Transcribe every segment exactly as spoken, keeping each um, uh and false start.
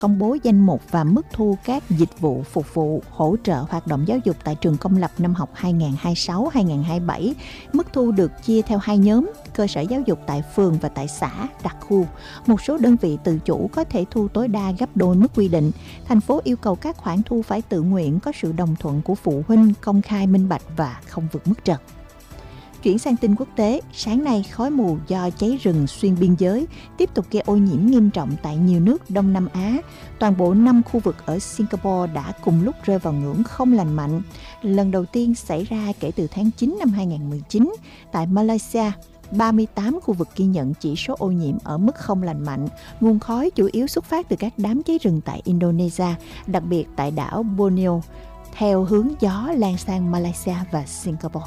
công bố danh mục và mức thu các dịch vụ phục vụ hỗ trợ hoạt động giáo dục tại trường công lập năm học hai nghìn không trăm hai mươi sáu hai nghìn không trăm hai mươi bảy. Mức thu được chia theo hai nhóm, cơ sở giáo dục tại phường và tại xã, đặc khu. Một số đơn vị tự chủ có thể thu tối đa gấp đôi mức quy định. Thành phố yêu cầu các khoản thu phải tự nguyện, có sự đồng thuận của phụ huynh, công khai minh bạch và không vượt mức trần. Chuyển sang tin quốc tế, sáng nay khói mù do cháy rừng xuyên biên giới tiếp tục gây ô nhiễm nghiêm trọng tại nhiều nước Đông Nam Á. Toàn bộ năm khu vực ở Singapore đã cùng lúc rơi vào ngưỡng không lành mạnh. Lần đầu tiên xảy ra kể từ tháng chín năm hai nghìn không trăm mười chín. Tại Malaysia, ba mươi tám khu vực ghi nhận chỉ số ô nhiễm ở mức không lành mạnh. Nguồn khói chủ yếu xuất phát từ các đám cháy rừng tại Indonesia, đặc biệt tại đảo Borneo, theo hướng gió lan sang Malaysia và Singapore.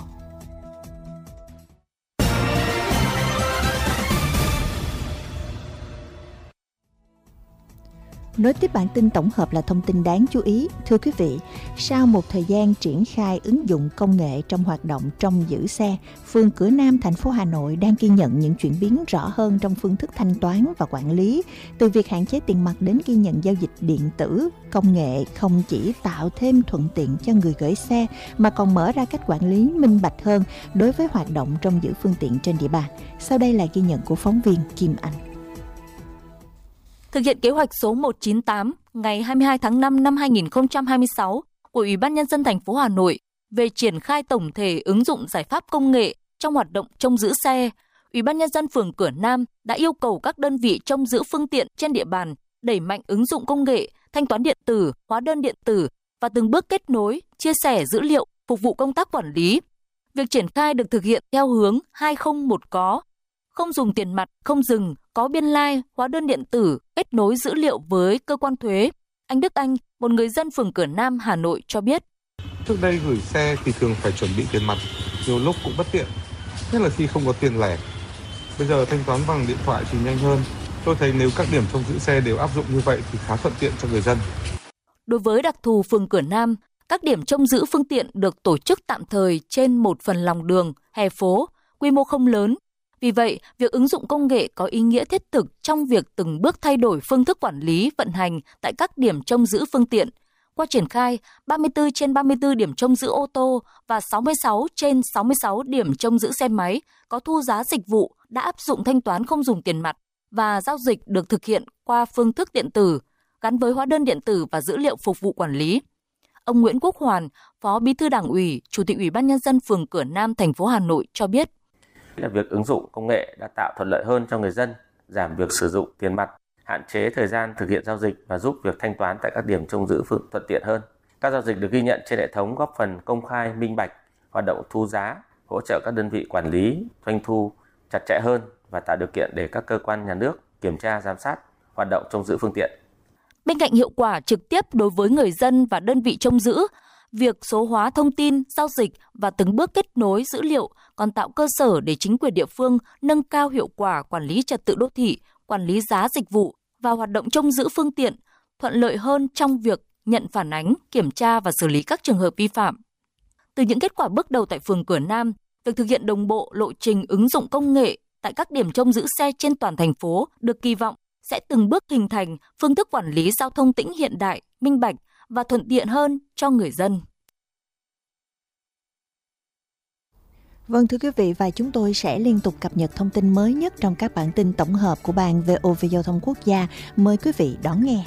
Nối tiếp bản tin tổng hợp là thông tin đáng chú ý. Thưa quý vị, sau một thời gian triển khai ứng dụng công nghệ trong hoạt động trông giữ xe, phường Cửa Nam, thành phố Hà Nội đang ghi nhận những chuyển biến rõ hơn trong phương thức thanh toán và quản lý. Từ việc hạn chế tiền mặt đến ghi nhận giao dịch điện tử, công nghệ không chỉ tạo thêm thuận tiện cho người gửi xe mà còn mở ra cách quản lý minh bạch hơn đối với hoạt động trông giữ phương tiện trên địa bàn. Sau đây là ghi nhận của phóng viên Kim Anh. Thực hiện kế hoạch số một trăm chín mươi tám ngày hai mươi hai tháng năm năm hai nghìn không trăm hai mươi sáu của Ủy ban Nhân dân thành phố Hà Nội về triển khai tổng thể ứng dụng giải pháp công nghệ trong hoạt động trông giữ xe, Ủy ban Nhân dân phường Cửa Nam đã yêu cầu các đơn vị trông giữ phương tiện trên địa bàn đẩy mạnh ứng dụng công nghệ, thanh toán điện tử, hóa đơn điện tử và từng bước kết nối, chia sẻ dữ liệu phục vụ công tác quản lý. Việc triển khai được thực hiện theo hướng hai không một có, không dùng tiền mặt, không dừng, có biên lai, hóa đơn điện tử, kết nối dữ liệu với cơ quan thuế. Anh Đức Anh, một người dân phường Cửa Nam, Hà Nội cho biết. Trước đây gửi xe thì thường phải chuẩn bị tiền mặt, nhiều lúc cũng bất tiện, nhất là khi không có tiền lẻ. Bây giờ thanh toán bằng điện thoại thì nhanh hơn. Tôi thấy nếu các điểm trông giữ xe đều áp dụng như vậy thì khá thuận tiện cho người dân. Đối với đặc thù phường Cửa Nam, các điểm trông giữ phương tiện được tổ chức tạm thời trên một phần lòng đường, hè phố, quy mô không lớn. Vì vậy, việc ứng dụng công nghệ có ý nghĩa thiết thực trong việc từng bước thay đổi phương thức quản lý, vận hành tại các điểm trông giữ phương tiện. Qua triển khai, ba mươi tư trên ba mươi tư điểm trông giữ ô tô và sáu mươi sáu trên sáu mươi sáu điểm trông giữ xe máy có thu giá dịch vụ đã áp dụng thanh toán không dùng tiền mặt và giao dịch được thực hiện qua phương thức điện tử, gắn với hóa đơn điện tử và dữ liệu phục vụ quản lý. Ông Nguyễn Quốc Hoàn, Phó Bí thư Đảng ủy, Chủ tịch Ủy ban Nhân dân phường Cửa Nam, thành phố Hà Nội cho biết. Là việc ứng dụng công nghệ đã tạo thuận lợi hơn cho người dân, giảm việc sử dụng tiền mặt, hạn chế thời gian thực hiện giao dịch và giúp việc thanh toán tại các điểm trông giữ phương thuận tiện hơn. Các giao dịch được ghi nhận trên hệ thống góp phần công khai, minh bạch, hoạt động thu giá, hỗ trợ các đơn vị quản lý, doanh thu chặt chẽ hơn và tạo điều kiện để các cơ quan nhà nước kiểm tra, giám sát hoạt động trông giữ phương tiện. Bên cạnh hiệu quả trực tiếp đối với người dân và đơn vị trông giữ, việc số hóa thông tin, giao dịch và từng bước kết nối dữ liệu còn tạo cơ sở để chính quyền địa phương nâng cao hiệu quả quản lý trật tự đô thị, quản lý giá dịch vụ và hoạt động trông giữ phương tiện, thuận lợi hơn trong việc nhận phản ánh, kiểm tra và xử lý các trường hợp vi phạm. Từ những kết quả bước đầu tại phường Cửa Nam, việc thực hiện đồng bộ lộ trình ứng dụng công nghệ tại các điểm trông giữ xe trên toàn thành phố được kỳ vọng sẽ từng bước hình thành phương thức quản lý giao thông tĩnh hiện đại, minh bạch và thuận tiện hơn cho người dân. Vâng thưa quý vị, và chúng tôi sẽ liên tục cập nhật thông tin mới nhất trong các bản tin tổng hợp của Ban vê o vê Giao thông Quốc gia. Mời quý vị đón nghe.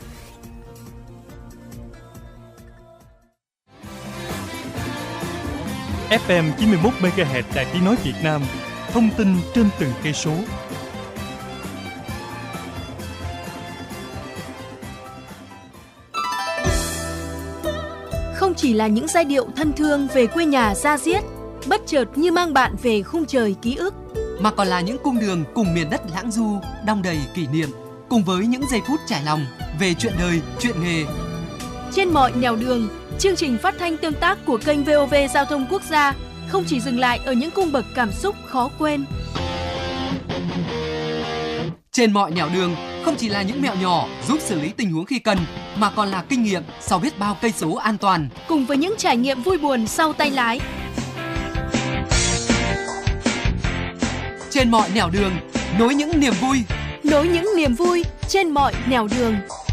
ép em chín mươi mốt mê ga héc Đài Tiếng nói Việt Nam, thông tin trên từng cây số. Không chỉ là những giai điệu thân thương về quê nhà da diết, bất chợt như mang bạn về khung trời ký ức, mà còn là những cung đường cùng miền đất lãng du, đong đầy kỷ niệm, cùng với những giây phút trải lòng về chuyện đời, chuyện nghề. Trên mọi nẻo đường, chương trình phát thanh tương tác của kênh vê o vê Giao thông Quốc gia không chỉ dừng lại ở những cung bậc cảm xúc khó quên. Trên mọi nẻo đường không chỉ là những mẹo nhỏ giúp xử lý tình huống khi cần, mà còn là kinh nghiệm sau biết bao cây số an toàn, cùng với những trải nghiệm vui buồn sau tay lái. Trên mọi nẻo đường, nối những niềm vui, nối những niềm vui trên mọi nẻo đường.